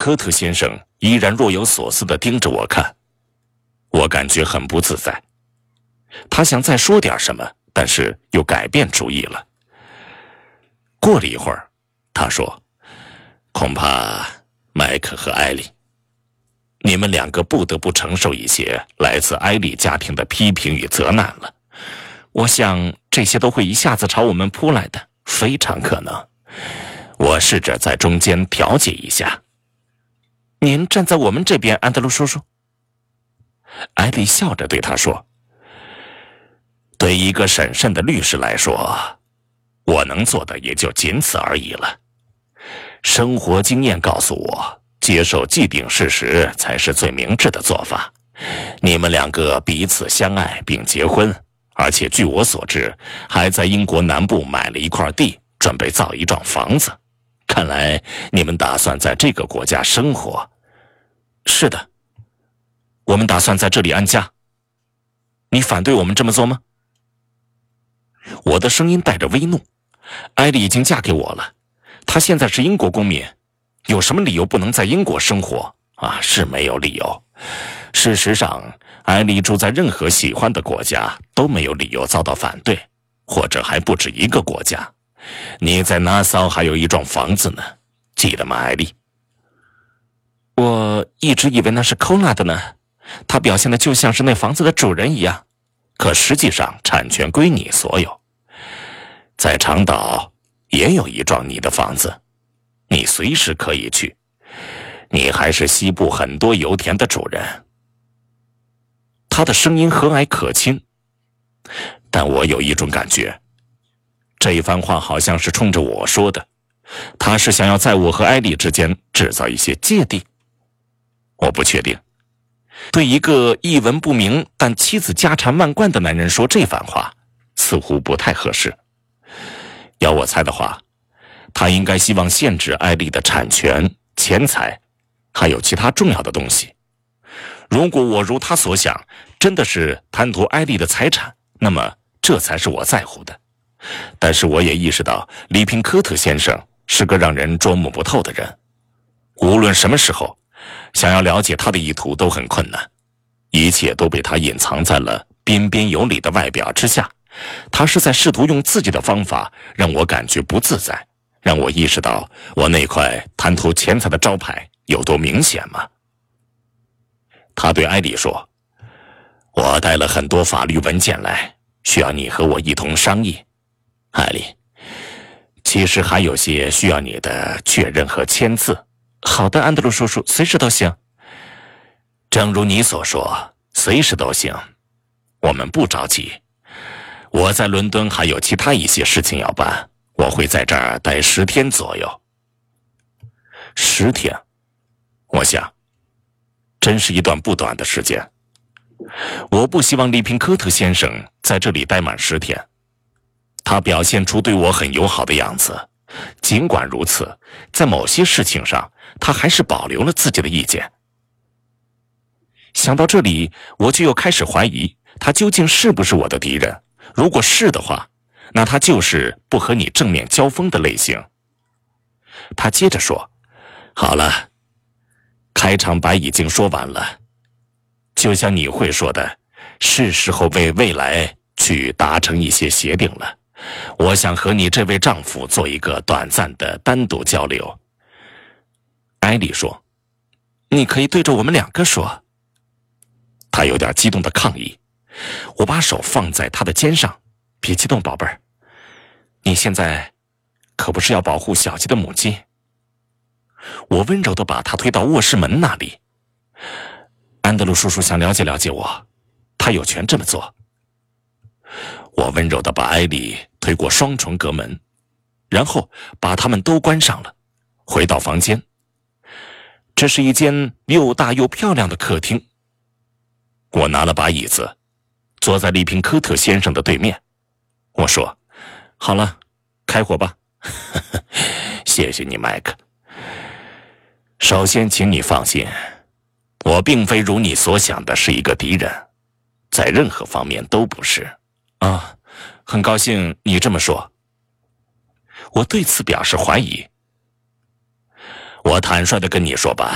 科特先生依然若有所思地盯着我看，我感觉很不自在。他想再说点什么，但是又改变主意了。过了一会儿，他说：“恐怕麦克和艾莉，你们两个不得不承受一些来自艾莉家庭的批评与责难了。我想这些都会一下子朝我们扑来的，非常可能。我试着在中间调解一下。您站在我们这边，安德鲁叔叔。”艾莉笑着对他说：“对一个审慎的律师来说，我能做的也就仅此而已了。生活经验告诉我，接受既定事实才是最明智的做法。你们两个彼此相爱并结婚，而且据我所知，还在英国南部买了一块地，准备造一幢房子。看来你们打算在这个国家生活。”“是的，我们打算在这里安家。你反对我们这么做吗？”我的声音带着微怒。艾莉已经嫁给我了，她现在是英国公民，有什么理由不能在英国生活啊？是没有理由。事实上，艾莉住在任何喜欢的国家都没有理由遭到反对，或者还不止一个国家。你在拿骚还有一幢房子呢，记得吗，艾莉？我一直以为那是寇拉的呢，他表现的就像是那房子的主人一样，可实际上产权归你所有。在长岛也有一幢你的房子，你随时可以去。你还是西部很多油田的主人。他的声音和蔼可亲，但我有一种感觉，这一番话好像是冲着我说的，他是想要在我和艾莉之间制造一些芥蒂。我不确定，对一个一文不名但妻子家产万贯的男人说这番话，似乎不太合适。要我猜的话，他应该希望限制艾莉的产权、钱财，还有其他重要的东西。如果我如他所想，真的是贪图艾莉的财产，那么这才是我在乎的。但是我也意识到，里平科特先生是个让人捉摸不透的人。无论什么时候，想要了解他的意图都很困难，一切都被他隐藏在了彬彬有礼的外表之下。他是在试图用自己的方法让我感觉不自在，让我意识到我那块贪图钱财的招牌有多明显吗？他对艾莉说：“我带了很多法律文件来，需要你和我一同商议。艾莉，其实还有些需要你的确认和签字。”“好的，安德鲁叔叔，随时都行。”“正如你所说，随时都行。我们不着急。我在伦敦还有其他一些事情要办，我会在这儿待10天左右。”10天，我想，真是一段不短的时间。我不希望里平科特先生在这里待满10天。他表现出对我很友好的样子，尽管如此，在某些事情上，他还是保留了自己的意见。想到这里，我就又开始怀疑他究竟是不是我的敌人。如果是的话，那他就是不和你正面交锋的类型。他接着说：“好了，开场白已经说完了，就像你会说的，是时候为未来去达成一些协定了。我想和你这位丈夫做一个短暂的单独交流。”艾莉说：“你可以对着我们2个说。”她有点激动的抗议。我把手放在她的肩上：“别激动，宝贝儿，你现在可不是要保护小吉的母亲。”我温柔地把她推到卧室门那里。安德鲁叔叔想了解了解我，他有权这么做。我温柔地把艾莉推过双重隔门，然后把它们都关上了，回到房间。这是一间又大又漂亮的客厅。我拿了把椅子，坐在里平科特先生的对面。我说：“好了，开火吧。”谢谢你，麦克。首先，请你放心，我并非如你所想的是一个敌人，在任何方面都不是。啊，很高兴你这么说。我对此表示怀疑。我坦率地跟你说吧，